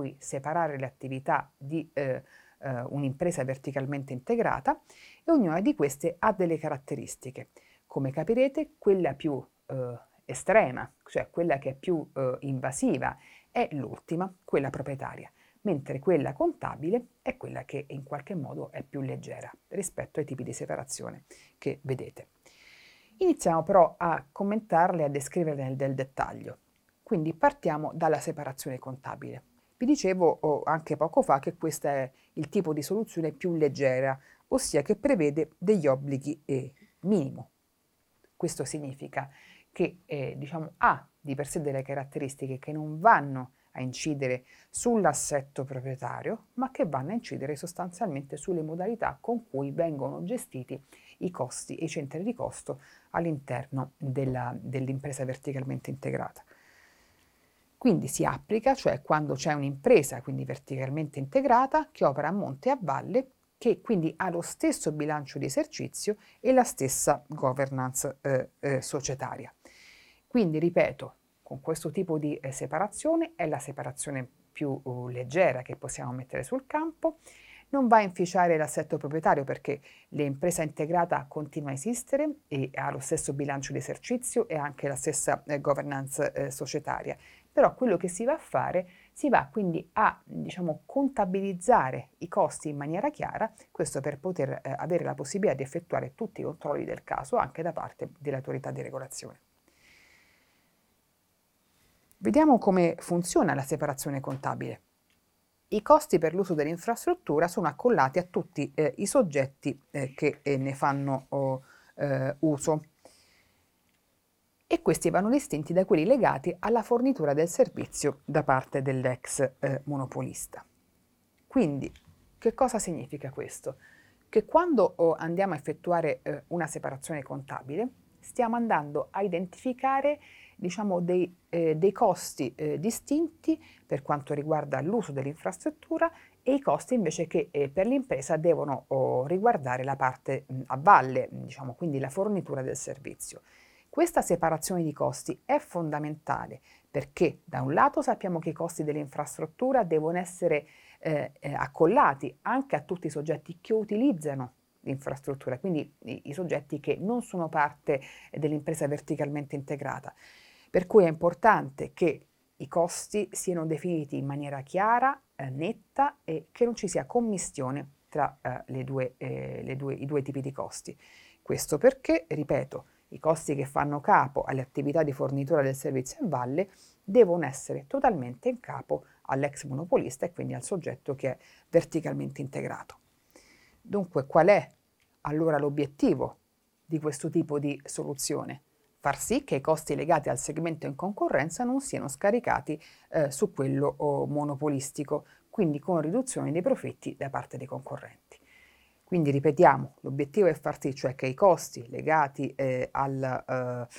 noi separare le attività di un'impresa verticalmente integrata e ognuna di queste ha delle caratteristiche. Come capirete, quella più estrema, cioè quella che è più invasiva, è l'ultima, quella proprietaria, mentre quella contabile è quella che in qualche modo è più leggera rispetto ai tipi di separazione che vedete. Iniziamo però a commentarle e a descriverle nel dettaglio. Quindi partiamo dalla separazione contabile. Vi dicevo anche poco fa che questo è il tipo di soluzione più leggera, ossia che prevede degli obblighi minimo. Questo significa che ha di per sé delle caratteristiche che non vanno a incidere sull'assetto proprietario, ma che vanno a incidere sostanzialmente sulle modalità con cui vengono gestiti i costi e i centri di costo all'interno dell'impresa verticalmente integrata. Quindi si applica, cioè quando c'è un'impresa, quindi verticalmente integrata, che opera a monte e a valle, che quindi ha lo stesso bilancio di esercizio e la stessa governance societaria. Quindi, ripeto, con questo tipo di separazione è la separazione più leggera che possiamo mettere sul campo. Non va a inficiare l'assetto proprietario perché l'impresa integrata continua a esistere e ha lo stesso bilancio di esercizio e anche la stessa governance societaria. Però quello che si va a fare, si va quindi a contabilizzare i costi in maniera chiara, questo per poter avere la possibilità di effettuare tutti i controlli del caso anche da parte dell'autorità di regolazione. Vediamo come funziona la separazione contabile. I costi per l'uso dell'infrastruttura sono accollati a tutti i soggetti che ne fanno uso e questi vanno distinti da quelli legati alla fornitura del servizio da parte dell'ex monopolista. Quindi, che cosa significa questo? Che quando andiamo a effettuare una separazione contabile, stiamo andando a identificare dei costi distinti per quanto riguarda l'uso dell'infrastruttura e i costi invece che per l'impresa devono riguardare la parte a valle, quindi la fornitura del servizio. Questa separazione di costi è fondamentale perché da un lato sappiamo che i costi dell'infrastruttura devono essere accollati anche a tutti i soggetti che utilizzano l'infrastruttura, quindi i soggetti che non sono parte dell'impresa verticalmente integrata. Per cui è importante che i costi siano definiti in maniera chiara, netta e che non ci sia commistione tra i due tipi di costi. Questo perché, ripeto, i costi che fanno capo alle attività di fornitura del servizio a valle devono essere totalmente in capo all'ex monopolista e quindi al soggetto che è verticalmente integrato. Dunque, qual è allora l'obiettivo di questo tipo di soluzione? Far sì che i costi legati al segmento in concorrenza non siano scaricati su quello monopolistico, quindi con riduzione dei profitti da parte dei concorrenti. Quindi ripetiamo, l'obiettivo è far sì cioè che i costi legati alla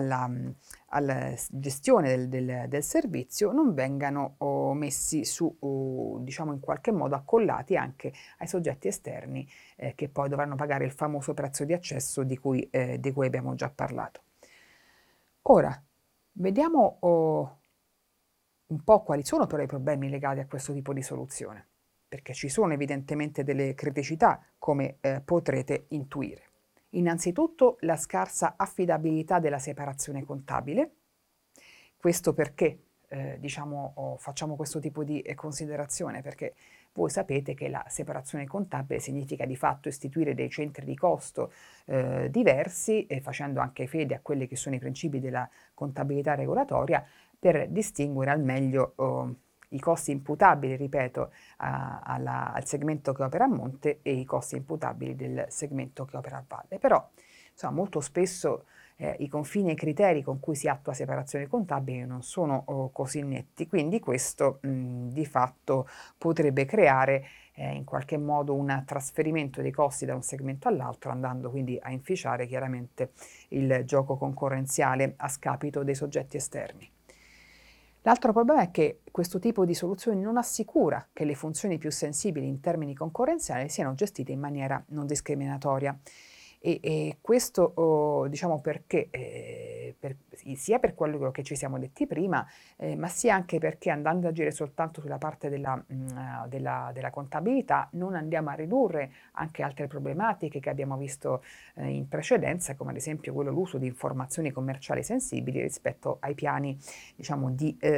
gestione del servizio non vengano messi su, in qualche modo accollati anche ai soggetti esterni che poi dovranno pagare il famoso prezzo di accesso di cui abbiamo già parlato. Ora, vediamo un po' quali sono però i problemi legati a questo tipo di soluzione, perché ci sono evidentemente delle criticità, come potrete intuire. Innanzitutto la scarsa affidabilità della separazione contabile. Questo perché facciamo questo tipo di considerazione? Perché voi sapete che la separazione contabile significa di fatto istituire dei centri di costo diversi, facendo anche fede a quelli che sono i principi della contabilità regolatoria, per distinguere al meglio i costi imputabili, ripeto, al segmento che opera a monte e i costi imputabili del segmento che opera a valle. Però, molto spesso i confini e i criteri con cui si attua separazione contabile non sono così netti, quindi questo di fatto potrebbe creare in qualche modo un trasferimento dei costi da un segmento all'altro, andando quindi a inficiare chiaramente il gioco concorrenziale a scapito dei soggetti esterni. L'altro problema è che questo tipo di soluzione non assicura che le funzioni più sensibili in termini concorrenziali siano gestite in maniera non discriminatoria. E questo diciamo perché, sia per quello che ci siamo detti prima, ma sia anche perché andando ad agire soltanto sulla parte della contabilità non andiamo a ridurre anche altre problematiche che abbiamo visto in precedenza, come ad esempio l'uso di informazioni commerciali sensibili rispetto ai piani diciamo,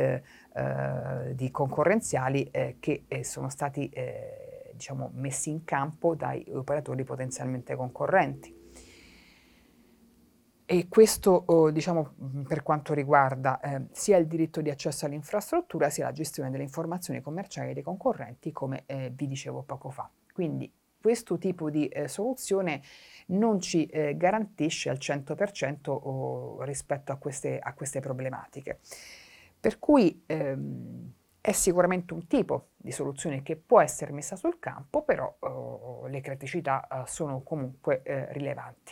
di concorrenziali che sono stati diciamo, messi in campo dai operatori potenzialmente concorrenti. E questo diciamo, per quanto riguarda sia il diritto di accesso all'infrastruttura sia la gestione delle informazioni commerciali dei concorrenti, come vi dicevo poco fa. Quindi questo tipo di soluzione non ci garantisce al 100% rispetto a queste problematiche. Per cui è sicuramente un tipo di soluzione che può essere messa sul campo, però le criticità sono comunque rilevanti.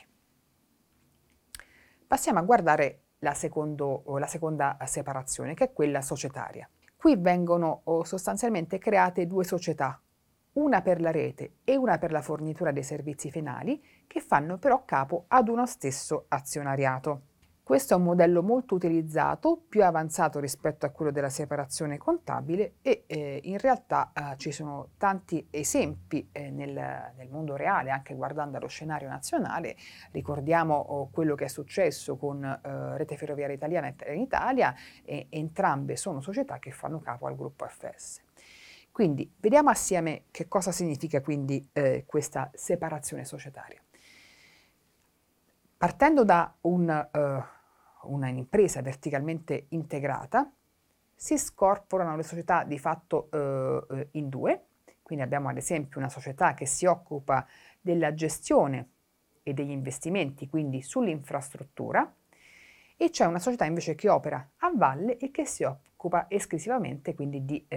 Passiamo a guardare la seconda separazione, che è quella societaria. Qui vengono sostanzialmente create due società, una per la rete e una per la fornitura dei servizi finali, che fanno però capo ad uno stesso azionariato. Questo è un modello molto utilizzato, più avanzato rispetto a quello della separazione contabile e in realtà ci sono tanti esempi nel mondo reale, anche guardando allo scenario nazionale. Ricordiamo quello che è successo con Rete Ferroviaria Italiana e Trenitalia, e entrambe sono società che fanno capo al gruppo FS. Quindi vediamo assieme che cosa significa quindi questa separazione societaria. Partendo da un'impresa verticalmente integrata, si scorporano le società di fatto in due. Quindi abbiamo ad esempio una società che si occupa della gestione e degli investimenti, quindi sull'infrastruttura, e c'è una società invece che opera a valle e che si occupa esclusivamente quindi di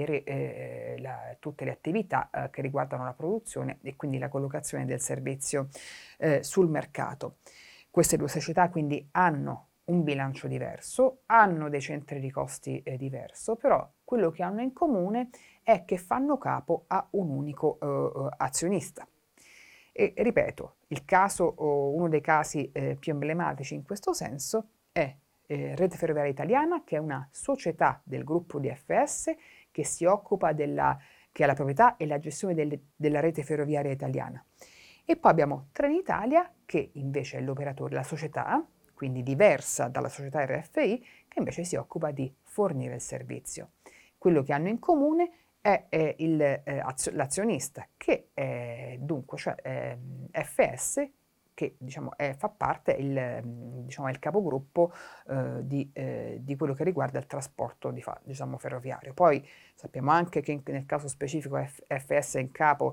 avere tutte le attività che riguardano la produzione e quindi la collocazione del servizio sul mercato. Queste due società quindi hanno un bilancio diverso, hanno dei centri di costi diverso, però quello che hanno in comune è che fanno capo a un unico azionista. E ripeto, uno dei casi più emblematici in questo senso è Rete Ferroviaria Italiana, che è una società del gruppo DFS che si occupa che ha la proprietà e la gestione della rete ferroviaria italiana. E poi abbiamo Trenitalia, che invece è l'operatore, la società, quindi diversa dalla società RFI, che invece si occupa di fornire il servizio. Quello che hanno in comune è l'azionista, che è dunque cioè FS, che diciamo, fa parte, diciamo, è il capogruppo di quello che riguarda il trasporto diciamo, ferroviario. Poi sappiamo anche che nel caso specifico FS è in capo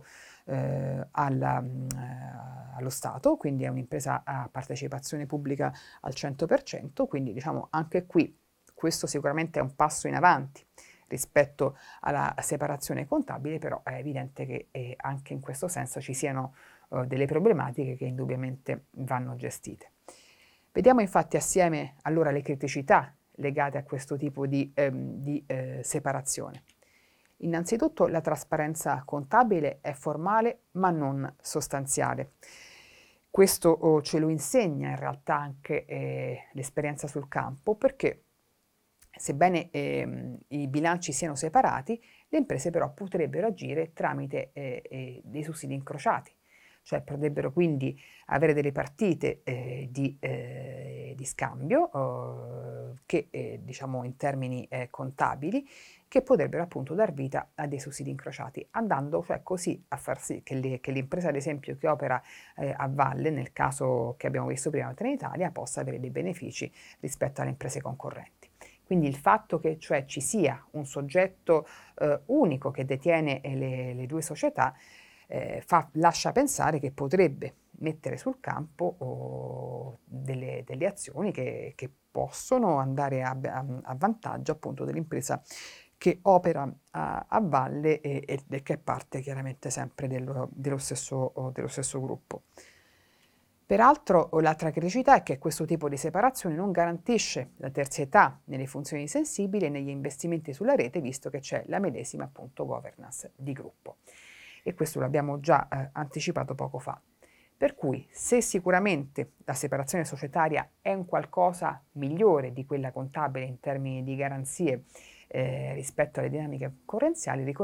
allo Stato, quindi è un'impresa a partecipazione pubblica al 100%, quindi diciamo anche qui questo sicuramente è un passo in avanti rispetto alla separazione contabile, però è evidente che anche in questo senso ci siano delle problematiche che indubbiamente vanno gestite. Vediamo infatti assieme allora le criticità legate a questo tipo di separazione. Innanzitutto la trasparenza contabile è formale ma non sostanziale. Questo ce lo insegna in realtà anche l'esperienza sul campo, perché sebbene i bilanci siano separati, le imprese però potrebbero agire tramite dei sussidi incrociati, cioè potrebbero quindi avere delle partite di scambio che diciamo in termini contabili, che potrebbero appunto dar vita a dei sussidi incrociati, andando cioè così a far sì che l'impresa ad esempio che opera a valle, nel caso che abbiamo visto prima Trenitalia, possa avere dei benefici rispetto alle imprese concorrenti. Quindi il fatto che cioè, ci sia un soggetto unico che detiene le due società lascia pensare che potrebbe mettere sul campo delle azioni che possono andare a vantaggio appunto dell'impresa che opera a valle e che è parte chiaramente sempre dello stesso gruppo. Peraltro l'altra criticità è che questo tipo di separazione non garantisce la terzietà nelle funzioni sensibili e negli investimenti sulla rete, visto che c'è la medesima appunto governance di gruppo. E questo l'abbiamo già anticipato poco fa. Per cui se sicuramente la separazione societaria è un qualcosa migliore di quella contabile in termini di garanzie rispetto alle dinamiche concorrenziali,